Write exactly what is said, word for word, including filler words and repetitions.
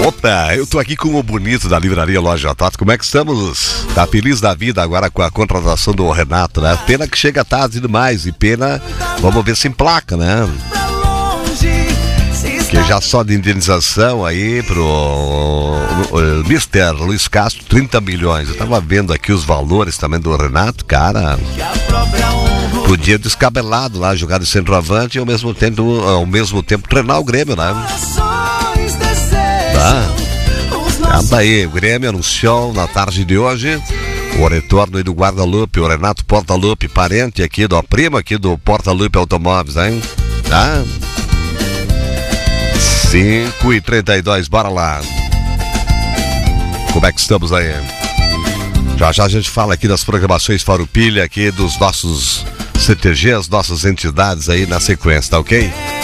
Opa, eu tô aqui com o bonito da livraria Loja Tato. Como é que estamos? Tá feliz da vida agora com a contratação do Renato, né? Pena que chega tarde demais e pena, vamos ver se emplaca, né? Que já só de indenização aí pro uh, mister Luiz Castro, trinta milhões. Eu tava vendo aqui os valores também do Renato, cara. Podia descabelado lá, jogar de centroavante e ao mesmo tempo, ao mesmo tempo treinar o Grêmio, né? Tá? Tá aí, o Grêmio anunciou na tarde de hoje o retorno aí do Guadalupe, o Renato Portaluppi, parente aqui do primo aqui do Portaluppi Automóveis, hein? Tá? cinco e trinta e dois, bora lá. Como é que estamos aí? Já já a gente fala aqui das programações Farroupilha, aqui dos nossos C T Gs, nossas entidades aí na sequência, tá ok?